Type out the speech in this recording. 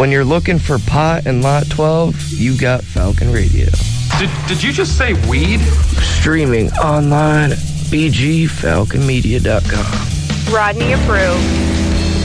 When you're looking for pot and Lot 12, you got Falcon Radio. Did you just say weed? Streaming online at bgfalconmedia.com. Rodney approved.